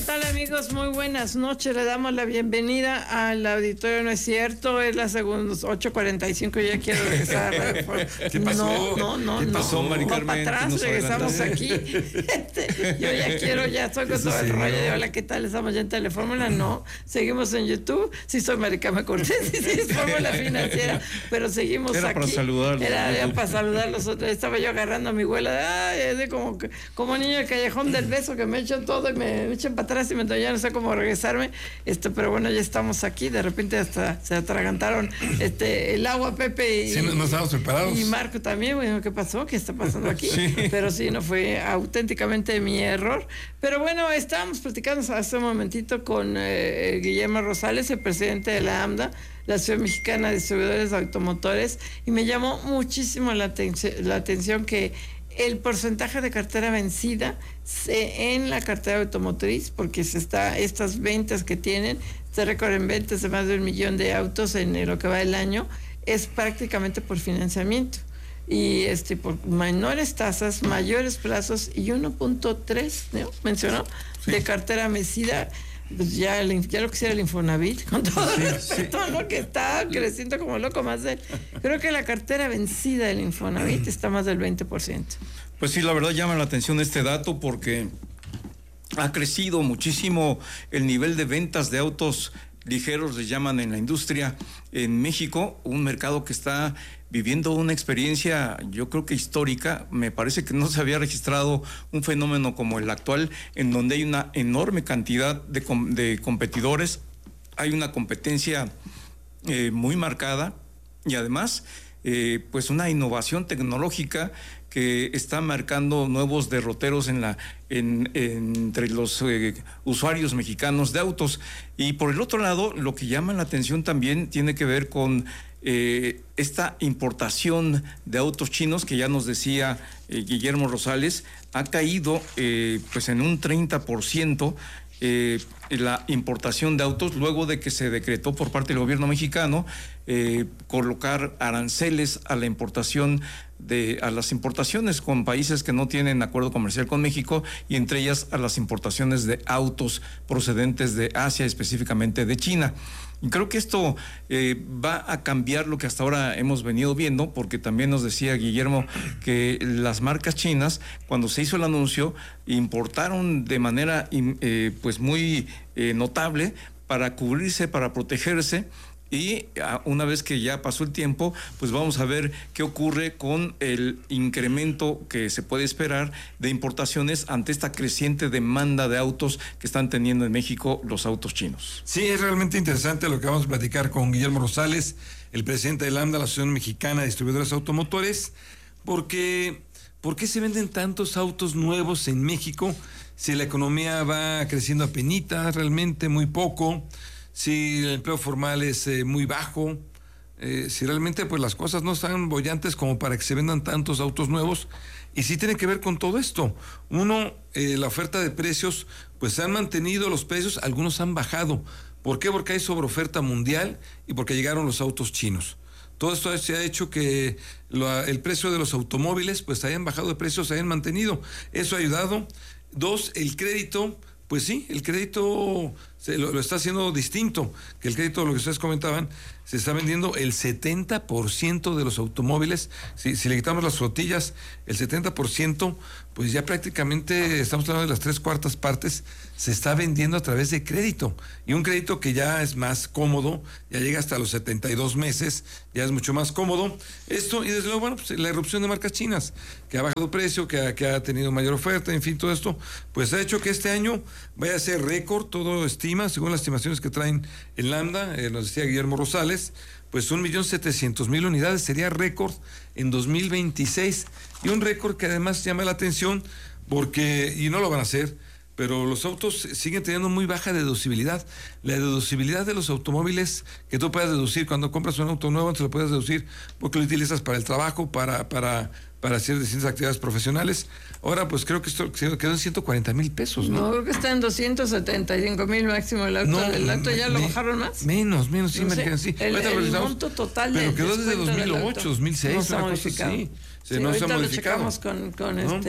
tal, amigos? Muy buenas noches. Le damos la bienvenida al auditorio. No es cierto, es la segunda 8:45. Ya quiero regresar. ¿Qué pasó? No. ¿Qué pasó, Mari Carmen? Para atrás, regresamos aquí. Yo ya quiero, ya estoy con todo el rollo. Hola, ¿qué tal? Estamos ya en Telefórmula. No, seguimos en YouTube. Sí, soy Mari Carmen Cortés. Sí, es Fórmula Financiera, pero seguimos era aquí. Para saludarlos. Era para saludarlos. Estaba yo agarrando a mi abuela. Ay, como niño del callejón del beso, que me echan todo y me echan para atrás y ya no sé cómo regresarme. Pero bueno, ya estamos aquí. De repente hasta se atragantaron el agua, Pepe y... Sí, no estábamos preparados. Y Marco también. Bueno, ¿qué pasó? ¿Qué está pasando aquí? Sí. Pero sí, no fue auténticamente mi error. Pero bueno, estábamos platicando hace un momentito con Guillermo Rosales, el presidente de la AMDA, la Asociación Mexicana de Distribuidores de Automotores, y me llamó muchísimo la atención que el porcentaje de cartera vencida en la cartera automotriz, porque estas ventas que tienen, este récord en ventas de más de 1 millón de autos en lo que va del año, es prácticamente por financiamiento. Y por menores tasas, mayores plazos y 1.3, ¿no? Mencionó, sí, de cartera vencida. Pues ya lo quisiera el Infonavit, con todo, todo lo que está creciendo como loco, creo que la cartera vencida del Infonavit está más del 20%. Pues sí, la verdad llama la atención este dato porque ha crecido muchísimo el nivel de ventas de autos ligeros, les llaman en la industria, en México, un mercado que está viviendo una experiencia, yo creo que histórica. Me parece que no se había registrado un fenómeno como el actual, en donde hay una enorme cantidad de competidores, hay una competencia muy marcada y además pues una innovación tecnológica que está marcando nuevos derroteros entre los usuarios mexicanos de autos. Y por el otro lado, lo que llama la atención también tiene que ver con esta importación de autos chinos, que ya nos decía Guillermo Rosales, ha caído pues en un 30%. La importación de autos, luego de que se decretó por parte del gobierno mexicano colocar aranceles a la importación a las importaciones con países que no tienen acuerdo comercial con México, y entre ellas a las importaciones de autos procedentes de Asia, específicamente de China. Y creo que esto va a cambiar lo que hasta ahora hemos venido viendo, porque también nos decía Guillermo que las marcas chinas, cuando se hizo el anuncio, importaron de manera pues muy notable para cubrirse, para protegerse. Y una vez que ya pasó el tiempo, pues vamos a ver qué ocurre con el incremento que se puede esperar de importaciones ante esta creciente demanda de autos que están teniendo en México los autos chinos. Sí, es realmente interesante lo que vamos a platicar con Guillermo Rosales, el presidente de la AMDA, la Asociación Mexicana de Distribuidores Automotores, porque ¿por qué se venden tantos autos nuevos en México si la economía va creciendo apenitas, realmente muy poco? Si el empleo formal es muy bajo, si realmente pues las cosas no están bollantes como para que se vendan tantos autos nuevos. Y sí tiene que ver con todo esto. Uno, la oferta de precios, pues se han mantenido los precios, algunos han bajado. ¿Por qué? Porque hay sobreoferta mundial y porque llegaron los autos chinos. Todo esto se ha hecho que el precio de los automóviles pues hayan bajado de precios, se hayan mantenido. Eso ha ayudado. Dos, el crédito. Pues sí, el crédito lo está haciendo distinto, que el crédito, lo que ustedes comentaban, se está vendiendo el 70% de los automóviles. Si le quitamos las flotillas, el 70%, pues ya prácticamente estamos hablando de las 3/4 partes, se está vendiendo a través de crédito. Y un crédito que ya es más cómodo, ya llega hasta los 72 meses, ya es mucho más cómodo. Esto, y desde luego, bueno, pues la irrupción de marcas chinas, que ha bajado precio, que ha tenido mayor oferta, en fin, todo esto, pues ha hecho que este año vaya a ser récord. Todo estima, según las estimaciones que traen en AMDA, nos decía Guillermo Rosales, pues 1.700.000 unidades sería récord en 2026, y un récord que además llama la atención porque, y no lo van a hacer, pero los autos siguen teniendo muy baja deducibilidad. La deducibilidad de los automóviles que tú puedas deducir cuando compras un auto nuevo, te lo puedes deducir porque lo utilizas para el trabajo, para hacer distintas actividades profesionales. Ahora, pues creo que esto quedó en 140,000 pesos, ¿no? No, creo que está en 275,000 máximo el auto. No, ¿el auto ya lo bajaron más? Menos, sí, no sé, sí. El monto total pero del quedó desde descuento 2008, 2006, no se ha una cosa modificado. así. Sí, no se ahorita ha lo modificado. checamos con ¿No?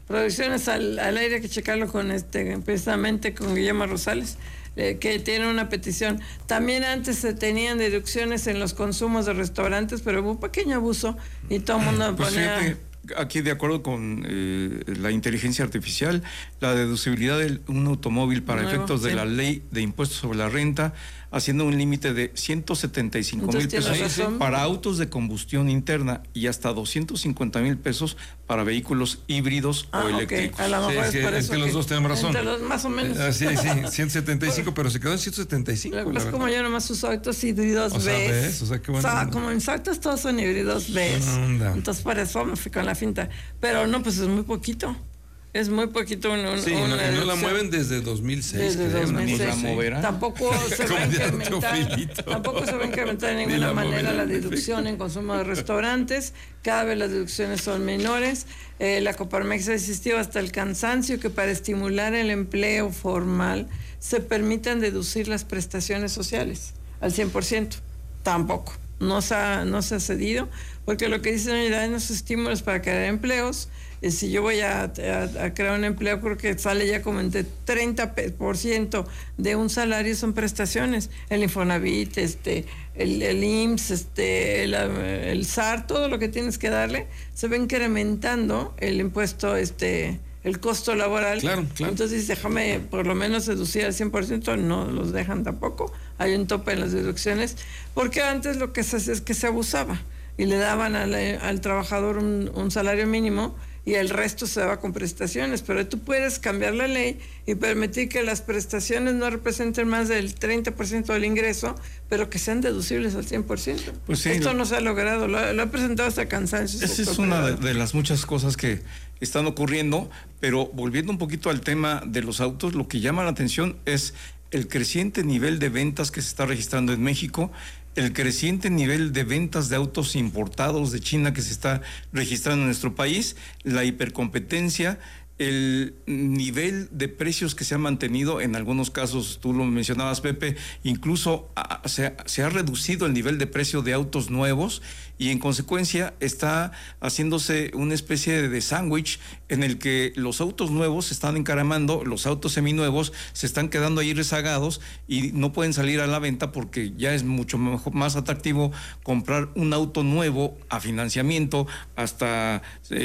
Producciones al aire, hay que checarlo con precisamente con Guillermo Rosales, que tiene una petición. También antes se tenían deducciones en los consumos de restaurantes, pero hubo un pequeño abuso y todo el mundo pues ponía... fíjate, aquí de acuerdo con la inteligencia artificial, la deducibilidad de un automóvil para Nuevo, efectos de sí. la ley de impuestos sobre la renta, haciendo un límite de 175,000 Entonces, tienes pesos razón. para autos de combustión interna y hasta 250,000 pesos para vehículos híbridos o eléctricos. A lo mejor Sí, es por es eso que los dos tenemos razón. entre los más o menos. Sí, 175, pero se quedó en 175. Lo que pasa es la como verdad. yo nomás uso autos híbridos O sea, B. ¿ves? O sea, qué bueno. Como mis autos todos son híbridos B. Onda. Entonces por eso me fui con la finta. Pero no, pues es muy poquito. Es muy poquito Sí, una no la deducción. mueven desde 2006. Desde creo, una 2006. cosa la así. moverán. Tampoco se va a Como diría incrementar. Teofilito. Tampoco se va a incrementar de Ni ninguna la manera la moverán. deducción en consumo de restaurantes. Cada vez las deducciones son menores. La Coparmex ha insistido hasta el cansancio que para estimular el empleo formal se permitan deducir las prestaciones sociales al 100%. Tampoco. No se ha cedido, porque lo que dicen es los estímulos para crear empleos. Si yo voy a crear un empleo, creo que sale ya como entre 30% de un salario son prestaciones. El Infonavit, el IMSS, el SAR, todo lo que tienes que darle, se va incrementando el impuesto, el costo laboral. Claro. Entonces, déjame por lo menos deducir al 100%, no los dejan tampoco. Hay un tope en las deducciones, porque antes lo que se hacía es que se abusaba y le daban al trabajador un salario mínimo y el resto se daba con prestaciones, pero tú puedes cambiar la ley y permitir que las prestaciones no representen más del 30% del ingreso, pero que sean deducibles al 100%. Pues sí, esto no se ha logrado, lo ha presentado hasta cansancio. Esa es una de las muchas cosas que están ocurriendo, pero volviendo un poquito al tema de los autos, lo que llama la atención es el creciente nivel de ventas que se está registrando en México, el creciente nivel de ventas de autos importados de China que se está registrando en nuestro país, la hipercompetencia, el nivel de precios que se ha mantenido, en algunos casos, tú lo mencionabas, Pepe, incluso se ha reducido el nivel de precio de autos nuevos y en consecuencia está haciéndose una especie de sándwich en el que los autos nuevos se están encaramando, los autos seminuevos se están quedando ahí rezagados y no pueden salir a la venta porque ya es mucho más atractivo comprar un auto nuevo a financiamiento hasta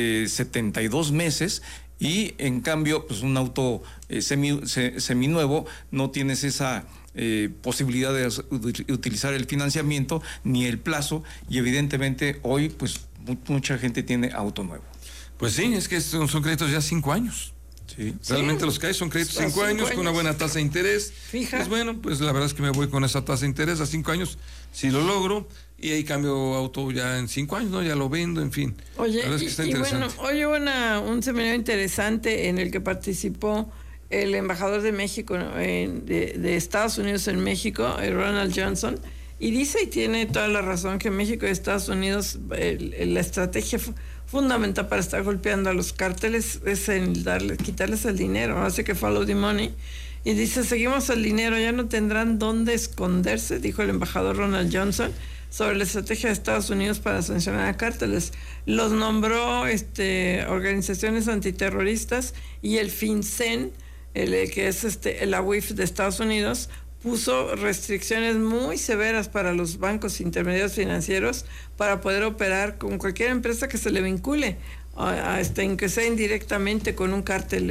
72 meses. Y en cambio, pues un auto seminuevo no tienes esa posibilidad de utilizar el financiamiento ni el plazo y evidentemente hoy pues mucha gente tiene auto nuevo. Pues sí, es que son créditos ya 5 años. Sí. Realmente los que hay son créditos 5 años con una buena tasa de interés. Fija. Pues bueno, pues la verdad es que me voy con esa tasa de interés a 5 años, si lo logro, y ahí cambio auto ya en 5 años, ¿no? Ya lo vendo, en fin. Oye, la verdad es que está y bueno, interesante. hoy hubo un seminario interesante en el que participó el embajador de México, de Estados Unidos en México, Ronald Johnson, y dice, y tiene toda la razón, que México y Estados Unidos, la estrategia fundamental para estar golpeando a los cárteles es quitarles el dinero, hace que follow the money. Y dice, seguimos el dinero, ya no tendrán dónde esconderse, dijo el embajador Ronald Johnson, sobre la estrategia de Estados Unidos para sancionar a cárteles. Los nombró organizaciones antiterroristas y el FinCEN, que es la UIF de Estados Unidos, puso restricciones muy severas para los bancos intermediarios financieros para poder operar con cualquier empresa que se le vincule, aunque sea indirectamente con un cártel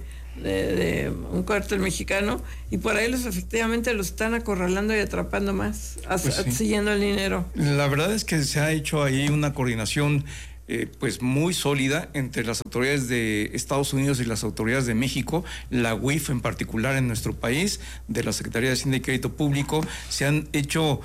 de un cártel mexicano, y por ahí efectivamente los están acorralando y atrapando más, sí. siguiendo el dinero. La verdad es que se ha hecho ahí una coordinación pues muy sólida entre las autoridades de Estados Unidos y las autoridades de México, la UIF en particular en nuestro país, de la Secretaría de Hacienda y Crédito Público, se han hecho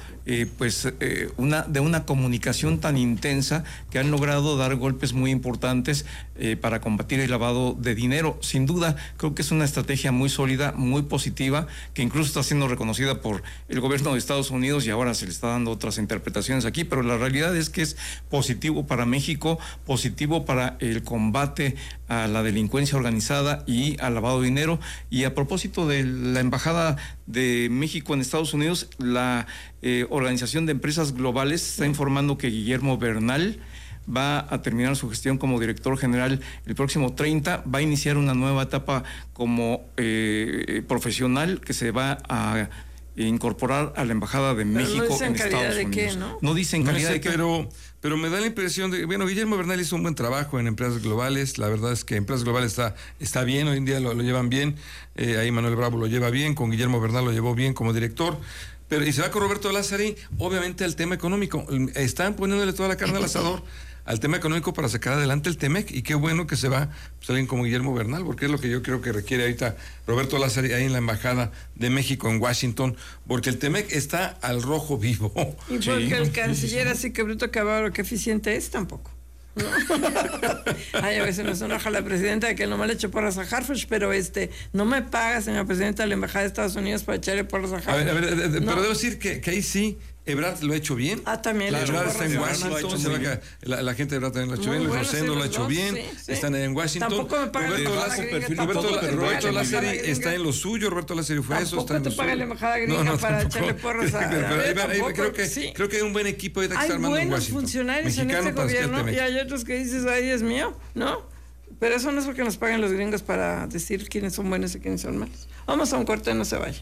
una comunicación tan intensa que han logrado dar golpes muy importantes para combatir el lavado de dinero. Sin duda, creo que es una estrategia muy sólida, muy positiva, que incluso está siendo reconocida por el gobierno de Estados Unidos y ahora se le está dando otras interpretaciones aquí, pero la realidad es que es positivo para México, positivo para el combate a la delincuencia organizada y al lavado de dinero. Y a propósito de la Embajada de México en Estados Unidos, la Organización de Empresas Globales está informando que Guillermo Bernal va a terminar su gestión como director general el próximo 30, va a iniciar una nueva etapa como profesional que se va a incorporar a la Embajada de México no en Estados de Unidos. Qué, ¿no? No dicen calidad de qué. Pero me da la impresión de, bueno, Guillermo Bernal hizo un buen trabajo en Empresas Globales. La verdad es que Empresas Globales está bien, hoy en día lo llevan bien. Ahí Manuel Bravo lo lleva bien, con Guillermo Bernal lo llevó bien como director. Y se va con Roberto Lázari, obviamente, al tema económico. Están poniéndole toda la carne al asador al tema económico para sacar adelante el TEMEC, y qué bueno que se va alguien como Guillermo Bernal, porque es lo que yo creo que requiere ahorita Roberto Lázari ahí en la Embajada de México en Washington, porque el TEMEC está al rojo vivo. Y porque el canciller, así que bruto, cabrón, qué eficiente es, tampoco. ¿No? Ay, a veces nos enoja la presidenta de que nomás le echo porras a Harfuch, pero no me paga, señora presidenta de la Embajada de Estados Unidos, para echarle porras a Harfuch. A ver, no. Pero debo decir que ahí sí Ebrard lo ha hecho bien. También. Ebrard está en Washington, la gente de Ebrard también lo ha hecho bien, Luis Rosendo lo ha hecho bien, están en Washington. Tampoco me paga Roberto Lázari está en lo suyo, Roberto Lázari fue eso. Tampoco te paga la Embajada gringa para echarle porras a creo que hay un buen equipo ahí que está armando en Washington. Hay buenos funcionarios en este gobierno y hay otros que dices, ay, Dios mío, ¿no? Pero eso no es porque nos paguen los gringos para decir quiénes son buenos y quiénes son malos. Vamos a un corte, no se vaya.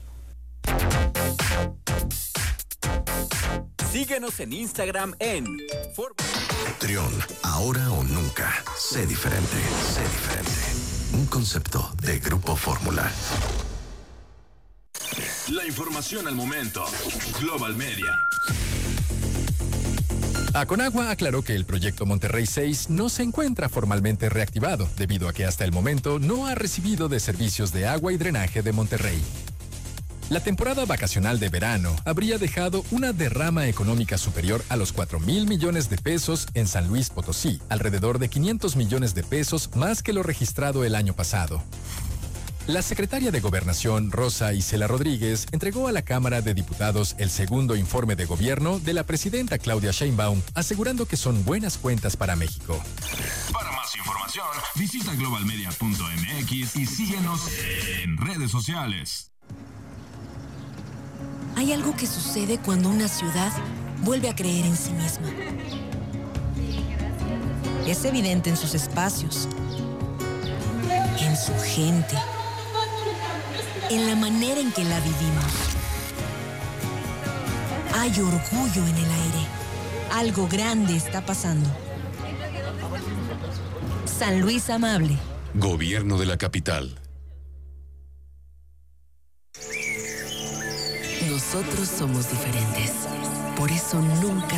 Síguenos en Instagram en Trión, ahora o nunca. Sé diferente, sé diferente. Un concepto de Grupo Fórmula. La información al momento. Global Media. Aconagua aclaró que el proyecto Monterrey 6 no se encuentra formalmente reactivado, debido a que hasta el momento no ha recibido de servicios de agua y drenaje de Monterrey. La temporada vacacional de verano habría dejado una derrama económica superior a los 4,000 millones de pesos en San Luis Potosí, alrededor de 500 millones de pesos más que lo registrado el año pasado. La secretaria de Gobernación, Rosa Isela Rodríguez, entregó a la Cámara de Diputados el segundo informe de gobierno de la presidenta Claudia Sheinbaum, asegurando que son buenas cuentas para México. Para más información, visita globalmedia.mx y síguenos en redes sociales. Hay algo que sucede cuando una ciudad vuelve a creer en sí misma. Es evidente en sus espacios, en su gente, en la manera en que la vivimos. Hay orgullo en el aire. Algo grande está pasando. San Luis Amable. Gobierno de la capital. Nosotros somos diferentes. Por eso nunca